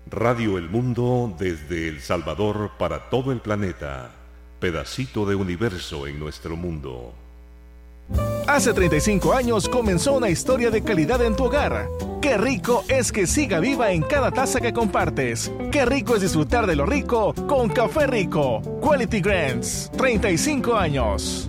Radio El Mundo desde El Salvador para todo el planeta. Pedacito de universo en nuestro mundo. Hace 35 años comenzó una historia de calidad en tu hogar. Qué rico es que siga viva en cada taza que compartes. Qué rico es disfrutar de lo rico con Café Rico. Quality Grants, 35 años.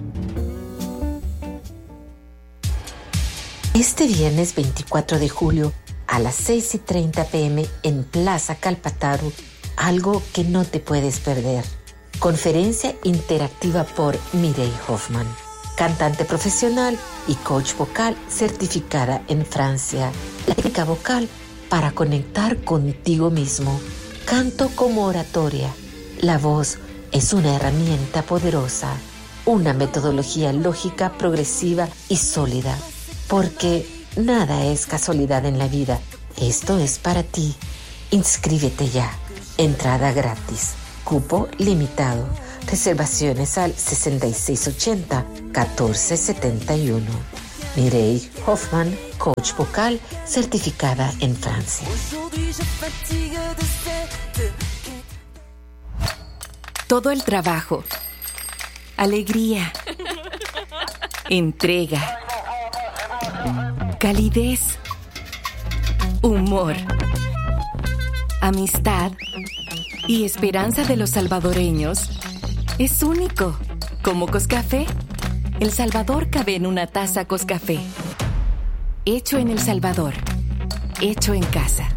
Este viernes 24 de julio a las 6:30 p.m. en Plaza Calpataru, algo que no te puedes perder. Conferencia interactiva por Mireille Hoffman, cantante profesional y coach vocal certificada en Francia. La técnica vocal para conectar contigo mismo. Canto como oratoria. La voz es una herramienta poderosa, una metodología lógica, progresiva y sólida. Porque nada es casualidad en la vida. Esto es para ti. Inscríbete ya. Entrada gratis. Cupo limitado. Reservaciones al 6680-1471. Mireille Hoffman, coach vocal certificada en Francia. Todo el trabajo, alegría, entrega, calidez, humor, amistad y esperanza de los salvadoreños es único. Como Coscafé, El Salvador cabe en una taza Coscafé. Hecho en El Salvador, hecho en casa.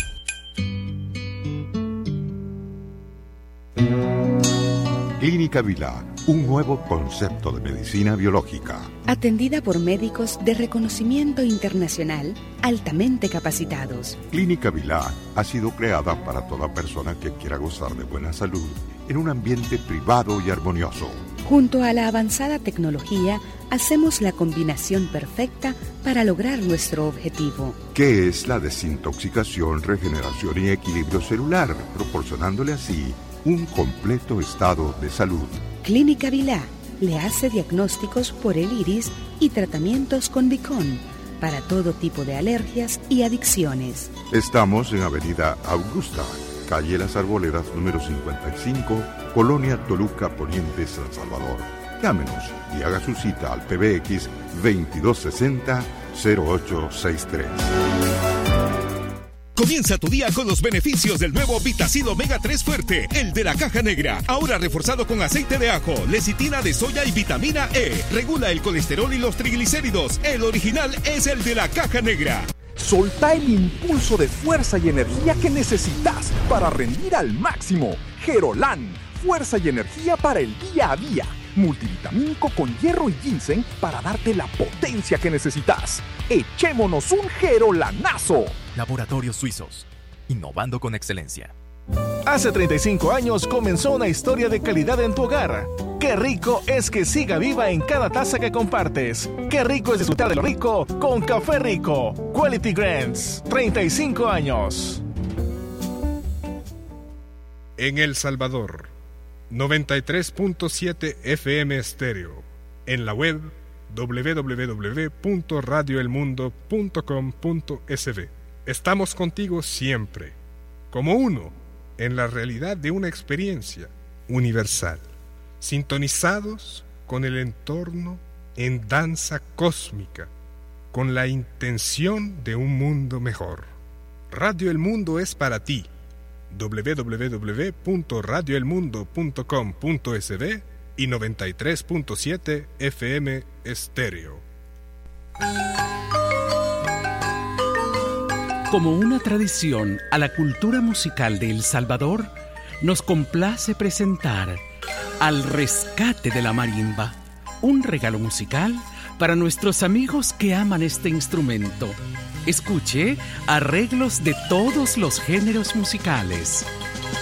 Clínica Vilá, un nuevo concepto de medicina biológica. Atendida por médicos de reconocimiento internacional altamente capacitados. Clínica Vilá ha sido creada para toda persona que quiera gozar de buena salud en un ambiente privado y armonioso. Junto a la avanzada tecnología, hacemos la combinación perfecta para lograr nuestro objetivo. Que es la desintoxicación, regeneración y equilibrio celular, proporcionándole así un completo estado de salud. Clínica Vilá le hace diagnósticos por el iris y tratamientos con Vicón para todo tipo de alergias y adicciones. Estamos en Avenida Augusta, calle Las Arboledas, número 55, Colonia Toluca Poniente, San Salvador. Llámenos y haga su cita al PBX 2260-0863. Comienza tu día con los beneficios del nuevo Vitacil Omega 3 Fuerte, el de la caja negra. Ahora reforzado con aceite de ajo, lecitina de soya y vitamina E. Regula el colesterol y los triglicéridos. El original es el de la caja negra. Solta el impulso de fuerza y energía que necesitas para rendir al máximo. Gerolán, fuerza y energía para el día a día. Multivitamínico con hierro y ginseng para darte la potencia que necesitas. ¡Echémonos un Gerolanazo! Laboratorios Suizos, innovando con excelencia. Hace 35 años comenzó una historia de calidad en tu hogar. Qué rico es que siga viva en cada taza que compartes. Qué rico es disfrutar de lo rico con Café Rico. Quality Grants, 35 años. En El Salvador, 93.7 FM Estéreo. En la web www.radioelmundo.com.sb. Estamos contigo siempre, como uno, en la realidad de una experiencia universal, sintonizados con el entorno en danza cósmica, con la intención de un mundo mejor. Radio El Mundo es para ti. www.radioelmundo.com.sb y 93.7 FM Estéreo. Como una tradición a la cultura musical de El Salvador, nos complace presentar Al Rescate de la Marimba, un regalo musical para nuestros amigos que aman este instrumento. Escuche arreglos de todos los géneros musicales.